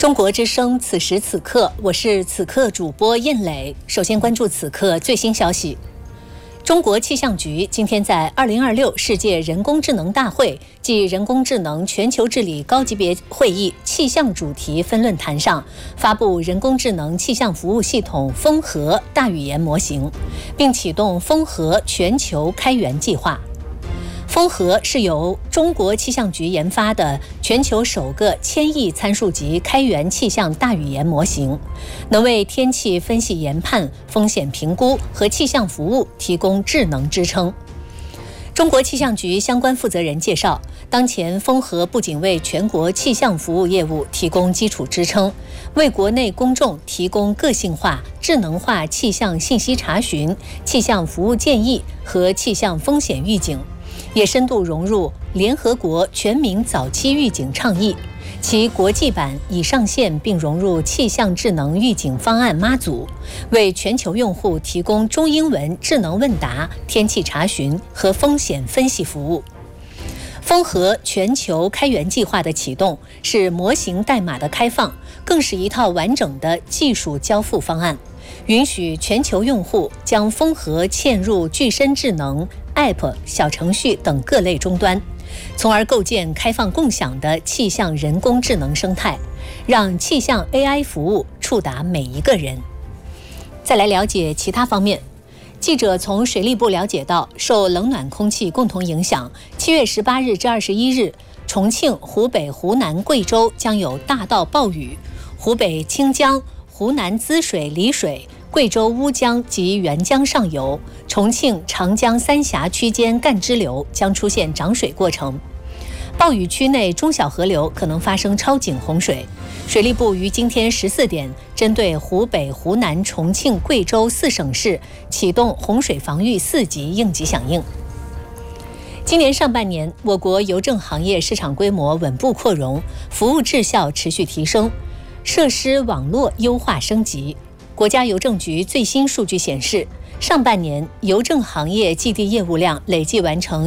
中国之声，此时此刻，我是此刻主播燕磊。首先关注此刻最新消息。中国气象局今天在2026世界人工智能大会暨人工智能全球治理高级别会议气象主题分论坛上发布人工智能气象服务系统风和大语言模型，并启动风和全球开源计划。风和是由中国气象局研发的全球首个1000亿参数级开源气象大语言模型，能为天气分析研判、风险评估和气象服务提供智能支撑。中国气象局相关负责人介绍，当前风和不仅为全国气象服务业务提供基础支撑，为国内公众提供个性化、智能化气象信息查询、气象服务建议和气象风险预警，也深度融入联合国全民早期预警倡议，其国际版已上线并融入气象智能预警方案妈祖，为全球用户提供中英文智能问答、天气查询和风险分析服务。风和全球开源计划的启动是模型代码的开放，更是一套完整的技术交付方案，允许全球用户将风和嵌入具身智能、App、小程序等各类终端，从而构建开放共享的气象人工智能生态，让气象 AI 服务触达每一个人。再来了解其他方面。记者从水利部了解到，受冷暖空气共同影响，7月18日至21日，重庆、湖北、湖南、贵州将有大到暴雨，湖北清江、湖南滋水、丽水、贵州乌江及沅江上游、重庆、长江三峡区间干支流将出现涨水过程。暴雨区内中小河流可能发生超警洪水。水利部于今天14点，针对湖北、湖南、重庆、贵州4省市启动洪水防御4级应急响应。今年上半年，我国邮政行业市场规模稳步扩容，服务质效持续提升，设施网络优化升级。国家邮政局最新数据显示，上半年邮政行业季地业务量累计完成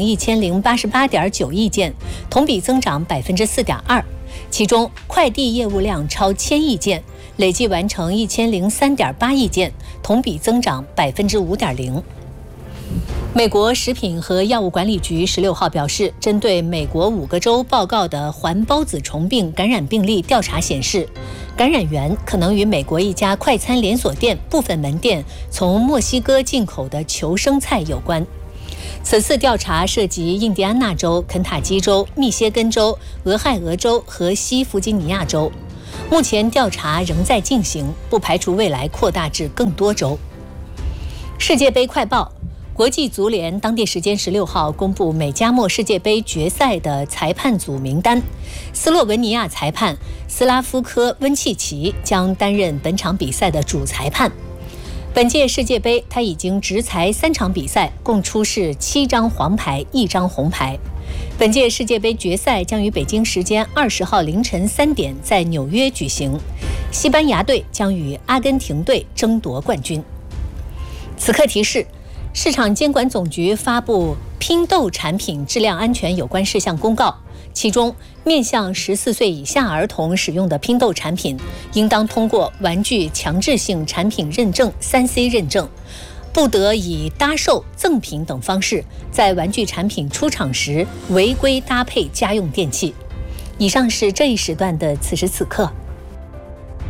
1088.9亿件，同比增长4.2%。其中，快递业务量超1000亿件，累计完成1003.8亿件，同比增长5.0%。美国食品和药物管理局16号表示，针对美国5个州报告的环孢子虫病感染病例调查显示，感染源可能与美国一家快餐连锁店部分门店从墨西哥进口的球生菜有关。此次调查涉及印第安纳州、肯塔基州、密歇根州、俄亥俄州和西弗吉尼亚州。目前调查仍在进行，不排除未来扩大至更多州。世界杯快报。国际足联当地时间16号公布美加墨世界杯决赛的裁判组名单，斯洛文尼亚裁判斯拉夫科温契奇将担任本场比赛的主裁判。本届世界杯他已经执裁3场比赛，共出示7张黄牌、1张红牌。本届世界杯决赛将于北京时间20号凌晨3点在纽约举行，西班牙队将与阿根廷队争夺冠军。此刻提示，市场监管总局发布拼豆产品质量安全有关事项公告，其中面向14岁以下儿童使用的拼豆产品，应当通过玩具强制性产品认证 3C 认证，不得以搭售、赠品等方式在玩具产品出厂时违规搭配家用电器。以上是这一时段的此时此刻。